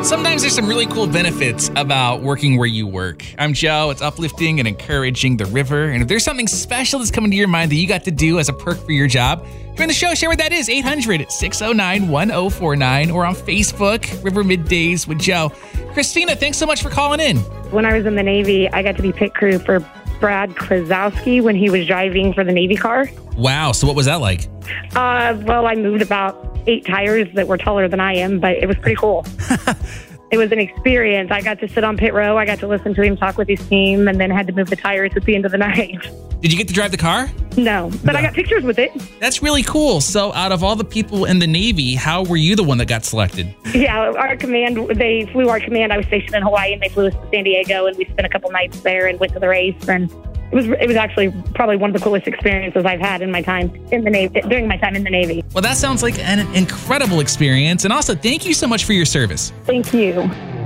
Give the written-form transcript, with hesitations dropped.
Sometimes there's some really cool benefits about working where you work. I'm Joe. It's uplifting and encouraging the river. And if there's something special that's coming to your mind that you got to do as a perk for your job, during the show, share what that is. 800-609-1049 or on Facebook, River Middays with Joe. Christina, thanks so much for calling in. When I was in the Navy, I got to be pit crew for Brad Klazowski when he was driving for the Navy car. Wow. So what was that like? Well, I moved about 8 tires that were taller than I am, but it was pretty cool. It was an experience. I got to sit on pit row. I got to listen to him talk with his team and then had to move the tires at the end of the night. Did you get to drive the car? No, but I got pictures with it. That's really cool. So out of all the people in the Navy, how were you the one that got selected? Yeah, our command, they flew our command. I was stationed in Hawaii and they flew us to San Diego and we spent a couple nights there and went to the race. And it was actually probably one of the coolest experiences I've had in my time in the Navy, during my time in the Navy. Well, that sounds like an incredible experience. And also, thank you so much for your service. Thank you.